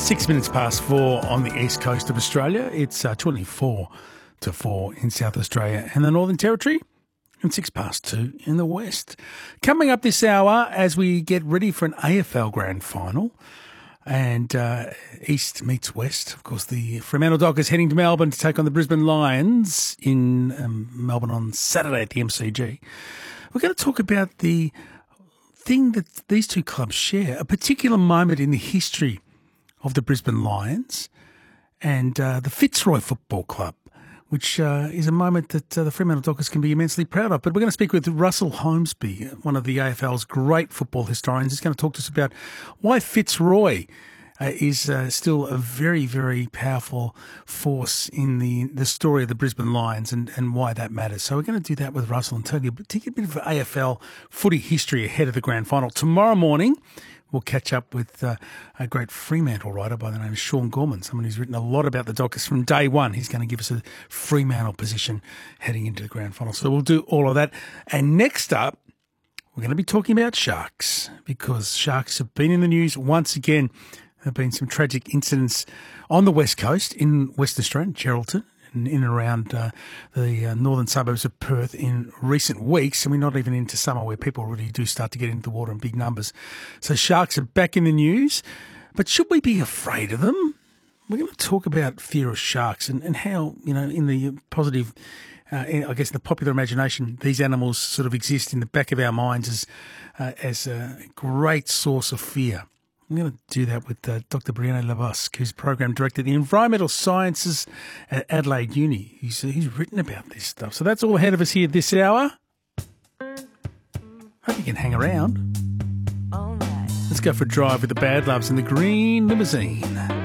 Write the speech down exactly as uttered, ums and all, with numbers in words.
Six minutes past four on the east coast of Australia. It's uh, twenty-four to four in South Australia and the Northern Territory, and six past two in the west. Coming up this hour as we get ready for an A F L Grand Final, and uh, East meets West. Of course, the Fremantle Dockers heading to Melbourne to take on the Brisbane Lions in um, Melbourne on Saturday at the M C G. We're going to talk about the thing that these two clubs share, a particular moment in the history of the Brisbane Lions and uh, the Fitzroy Football Club, which uh, is a moment that uh, the Fremantle Dockers can be immensely proud of. But we're going to speak with Russell Holmesby, one of the A F L's great football historians. He's going to talk to us about why Fitzroy uh, is uh, still a very, very powerful force in the, the story of the Brisbane Lions and, and why that matters. So we're going to do that with Russell and tell you, take a bit of A F L footy history ahead of the grand final. Tomorrow morning, we'll catch up with uh, a great Fremantle writer by the name of Sean Gorman, someone who's written a lot about the Dockers from day one. He's going to give us a Fremantle position heading into the grand final. So we'll do all of that. And next up, we're going to be talking about Sharks, because Sharks have been in the news once again. There have been some tragic incidents on the west coast in West Australia, Geraldton, in and around uh, the uh, northern suburbs of Perth in recent weeks, and we're not even into summer where people really do start to get into the water in big numbers. So Sharks are back in the news, but should we be afraid of them? We're going to talk about fear of sharks and, and how, you know, in the positive, uh, in, I guess in the popular imagination, these animals sort of exist in the back of our minds as, uh, as a great source of fear. I'm going to do that with uh, Doctor Brianna Lebusque, who's Program Director of the Environmental Sciences at Adelaide Uni. He's, uh, he's written about this stuff. So that's all ahead of us here this hour. Hope you can hang around. All right. Let's go for a drive with the Bad Loves and the Green Limousine.